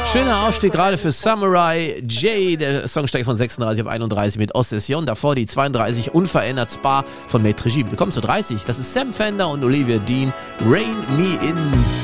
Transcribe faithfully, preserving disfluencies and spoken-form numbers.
Schöner Aufstieg gerade für Samurai J. Der Song steigt von sechsunddreißig auf einunddreißig mit Ossession. Davor die zweiunddreißig unverändert Spa von Maître Gims. Wir kommen zu dreißig. Das ist Sam Fender und Olivia Dean. Rain Me In.